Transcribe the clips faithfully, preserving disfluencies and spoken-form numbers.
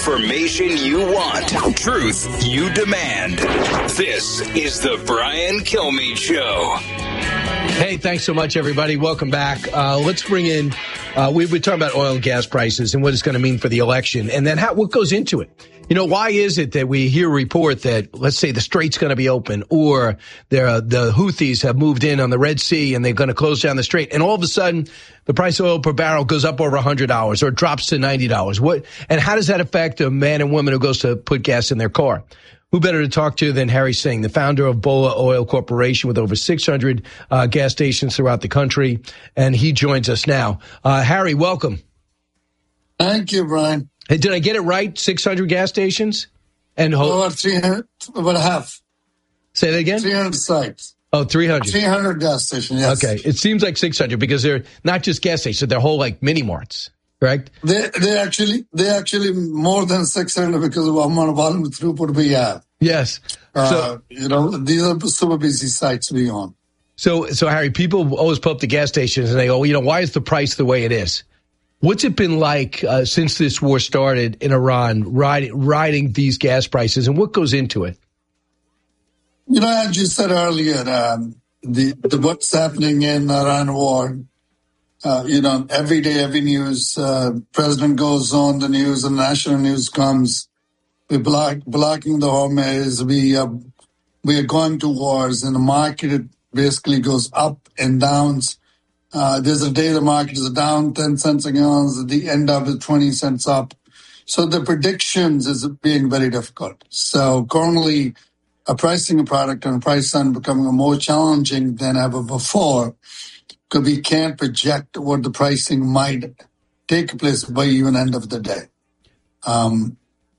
Information you want. Truth you demand. This is the Brian Kilmeade Show. Hey, thanks so much, everybody. Welcome back. Uh, let's bring in, uh, we've been talking about oil and gas prices and what it's going to mean for the election, and then how, what goes into it. You know, why is it that we hear a report that, let's say, the Strait's going to be open, or the the Houthis have moved in on the Red Sea and they're going to close down the Strait, and all of a sudden the price of oil per barrel goes up over one hundred dollars or it drops to ninety dollars? What, and how does that affect a man and woman who goes to put gas in their car? Who better to talk to than Harry Singh, the founder of Bola Oil Corporation with over six hundred uh, gas stations throughout the country, and he joins us now. Uh, Harry, welcome. Thank you, Brian. Hey, did I get it right? six hundred gas stations? And ho- Over three hundred, about half. Say that again? three hundred sites. Oh, three hundred. three hundred gas stations, yes. Okay. It seems like six hundred because they're not just gas stations, they're whole like mini marts, correct? They they actually they actually more than six hundred because of the amount of volume throughput we have. Yes. Uh, so, you know, these are super busy sites we own. So, so Harry, people always pull up the gas stations and they go, well, you know, why is the price the way it is? What's it been like uh, since this war started in Iran, riding, riding these gas prices, and what goes into it? You know, as you said earlier, um, the, the what's happening in Iran war, uh, you know, every day, every news, uh, president goes on the news and national news comes. We're block, blocking the Hormuz. We, uh, we are going to wars, and the market basically goes up and downs. Uh, there's a day the market is down ten cents a gallon, at the end of it, twenty cents up. So the predictions is being very difficult. So currently, a pricing a product and a price on becoming more challenging than ever before, because we can't project what the pricing might take place by even end of the day. Um,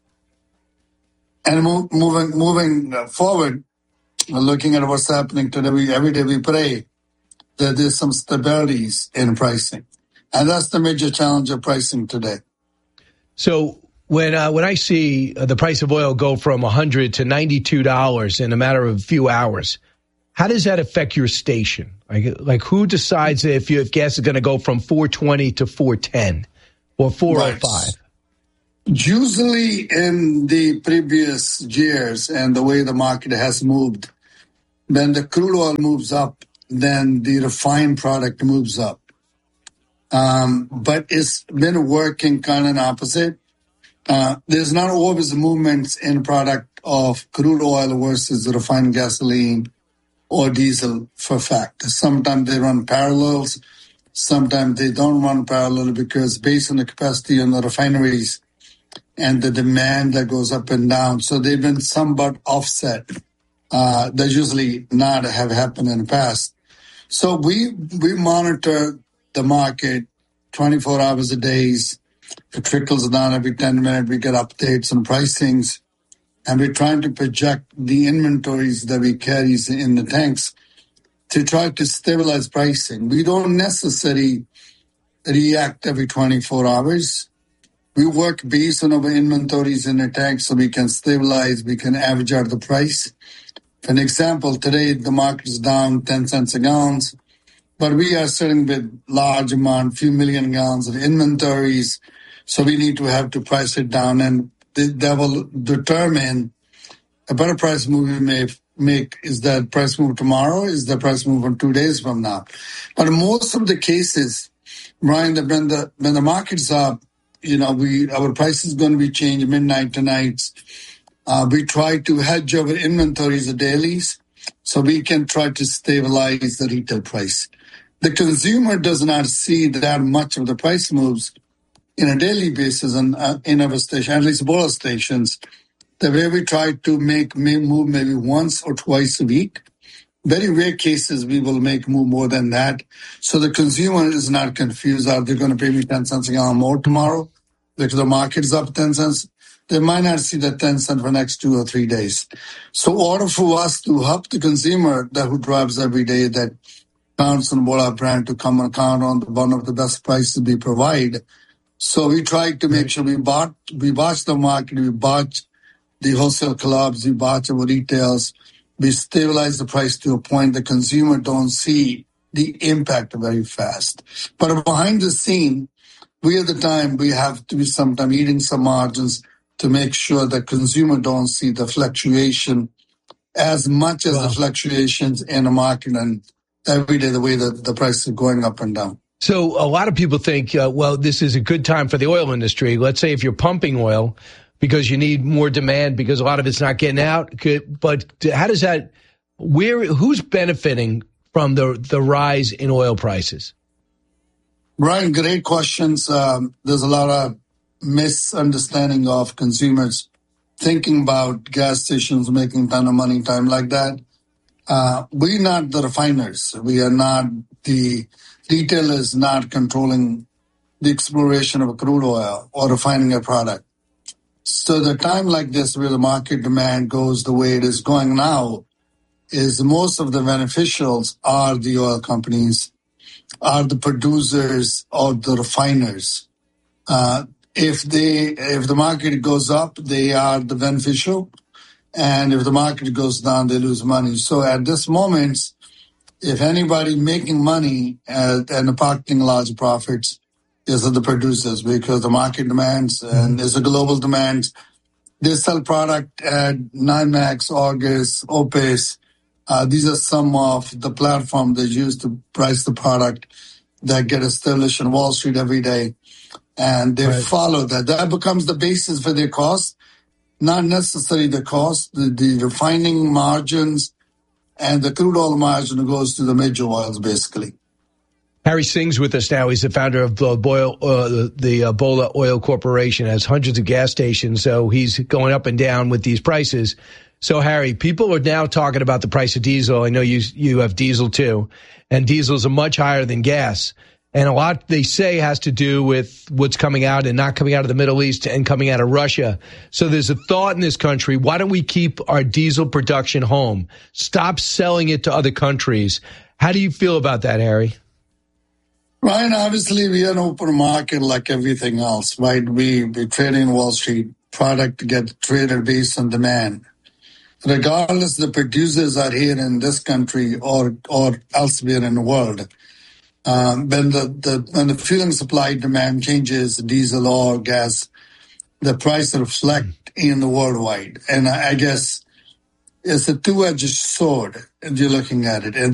and mo- moving moving forward, looking at what's happening today, we, every day we pray that there's some stabilities in pricing. And that's the major challenge of pricing today. So when uh, when I see uh, the price of oil go from one hundred dollars to ninety-two dollars in a matter of a few hours, how does that affect your station? Like, like who decides if, you, if gas is going to go from four twenty to four ten or four oh five? Right. Usually in the previous years and the way the market has moved, when the crude oil moves up, then the refined product moves up. Um, but it's been working kind of opposite. Uh, there's not always movements in product of crude oil versus refined gasoline or diesel for fact. Sometimes they run parallels. Sometimes they don't run parallel because based on the capacity on the refineries and the demand that goes up and down. So they've been somewhat offset. Uh, that usually not have happened in the past. So we we monitor the market twenty-four hours a day. It trickles down every ten minutes. We get updates on pricings, and we're trying to project the inventories that we carry in the tanks to try to stabilize pricing. We don't necessarily react every twenty-four hours. We work based on our inventories in the tanks so we can stabilize, we can average out the price. For an example, today the market is down ten cents a gallon, but we are sitting with large amount, few million gallons of inventories, so we need to have to price it down, and that will determine a better price move we may make. Is that price move tomorrow? Is the price move on two days from now? But in most of the cases, Brian, when the when the market's up, you know, we our price is going to be changed midnight to nights. Uh, we try to hedge our inventories of dailies so we can try to stabilize the retail price. The consumer does not see that much of the price moves in a daily basis in, uh, in our station, at least Bola stations. The way we try to make may move maybe once or twice a week. Very rare cases we will make move more than that. So the consumer is not confused. Are they going to pay me ten cents a gallon more tomorrow because the market is up ten cents? They might not see that ten cents for the next two or three days. So in order for us to help the consumer that who drives every day, that counts on Bola brand to come and count on one of the best prices we provide. So we try to make sure we bought, we watch the market, we watch the wholesale clubs, we watch our retails, we stabilize the price to a point the consumer don't see the impact very fast. But behind the scene, we at the time, we have to be sometime eating some margins, to make sure that consumer don't see the fluctuation as much as wow. the fluctuations in the market and every day the way that the price is going up and down. So a lot of people think, uh, well, this is a good time for the oil industry. Let's say if you're pumping oil because you need more demand because a lot of it's not getting out. But how does that, where, who's benefiting from the, the rise in oil prices? Brian, great questions. Um, there's a lot of misunderstanding of consumers thinking about gas stations making a ton of money, time like that. Uh, we're not the refiners. We are not the retailers not controlling the exploration of a crude oil or refining a product. So the time like this where the market demand goes the way it is going now is most of the beneficials are the oil companies, are the producers or the refiners. Uh, if they, if the market goes up, they are the beneficial. And if the market goes down, they lose money. So at this moment, if anybody making money uh, and pocketing large profits is the producers because the market demands and there's a global demand. They sell product at NYMEX, August, OPIS. Uh, these are some of the platforms they use to price the product that get established on Wall Street every day. And they right. follow that. That becomes the basis for their cost, not necessarily the cost, the, the refining margins, and the crude oil margin goes to the major oils, basically. Harry Singh's with us now. He's the founder of uh, Boyle, uh, the uh, Bola Oil Corporation, has hundreds of gas stations, so he's going up and down with these prices. So, Harry, people are now talking about the price of diesel. I know you you have diesel, too, and diesels are much higher than gas. And a lot, they say, has to do with what's coming out and not coming out of the Middle East and coming out of Russia. So there's a thought in this country, why don't we keep our diesel production home? Stop selling it to other countries. How do you feel about that, Harry? Ryan, obviously, we are an open market like everything else, right? We, we trade in Wall Street. Product get traded based on demand. Regardless, the producers are here in this country or, or elsewhere in the world. Um, when the, the when the fueling supply demand changes, diesel or gas, the price reflect in the worldwide. And I guess it's a two-edged sword if you're looking at it. And